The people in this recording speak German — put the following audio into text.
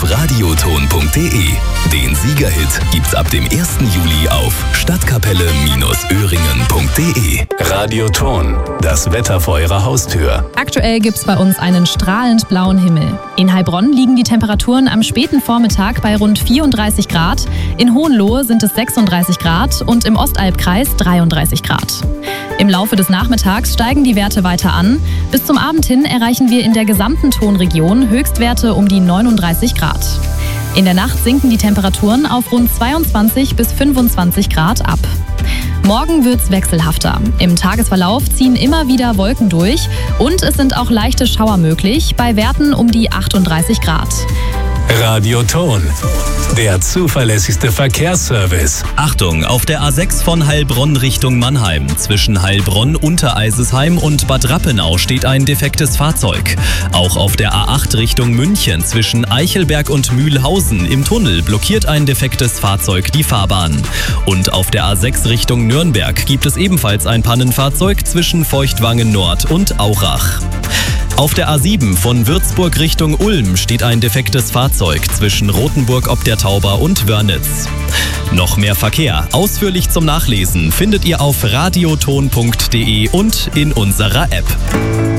auf radioton.de. Den Siegerhit gibt's ab dem 1. Juli auf stadtkapelle-öhringen.de. Radioton, das Wetter vor Ihrer Haustür. Aktuell gibt's bei uns einen strahlend blauen Himmel. In Heilbronn liegen die Temperaturen am späten Vormittag bei rund 34 Grad. In Hohenlohe sind es 36 Grad und im Ostalbkreis 33 Grad. Im Laufe des Nachmittags steigen die Werte weiter an. Bis zum Abend hin erreichen wir in der gesamten Tonregion Höchstwerte um die 39 Grad. In der Nacht sinken die Temperaturen auf rund 22 bis 25 Grad ab. Morgen wird's wechselhafter. Im Tagesverlauf ziehen immer wieder Wolken durch und es sind auch leichte Schauer möglich, bei Werten um die 38 Grad. Radioton, der zuverlässigste Verkehrsservice. Achtung, auf der A6 von Heilbronn Richtung Mannheim. Zwischen Heilbronn, Untereisesheim und Bad Rappenau steht ein defektes Fahrzeug. Auch auf der A8 Richtung München zwischen Eichelberg und Mühlhausen im Tunnel blockiert ein defektes Fahrzeug die Fahrbahn. Und auf der A6 Richtung Nürnberg gibt es ebenfalls ein Pannenfahrzeug zwischen Feuchtwangen Nord und Aurach. Auf der A7 von Würzburg Richtung Ulm steht ein defektes Fahrzeug zwischen Rothenburg ob der Tauber und Wörnitz. Noch mehr Verkehr, ausführlich zum Nachlesen, findet ihr auf radioton.de und in unserer App.